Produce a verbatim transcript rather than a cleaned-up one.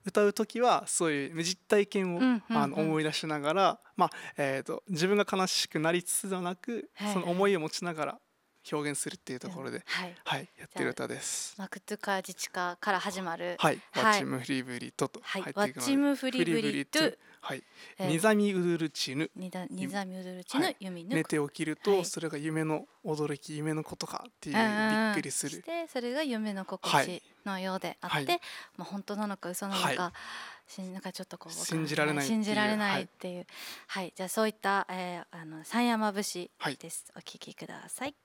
歌う時はそういう実体験を、 うんうんうん、 あの思い出しながら、まあえー、と自分が悲しくなりつつではなく、 はいはい、 その思いを持ちながら表現するっていうところで、 うん、はい、 はい、やってる歌です。 マクトゥカ自治カから始まる、 はい、ワはい、 チムフリブリトとはい、ワ入っていくので、 チムフリブリトゥ、 はい、 えーニザミウドゥルチヌ、 ニザニザミウドルチはい、 の弓の、 寝て起きるはい、 とそれが夢の驚き、夢のことかってうんうんいうびっうん、 くりする。 してそれが夢の心はい、 地のようであって、 はい、 まあ、本当なのか嘘なのはい、 か、しなんかちょっとこうわからない、 信じられないっていう、 信じられなはい、 いっていう、はい、じゃあそういった、えー、あの山山節はい。 です。お聞きください。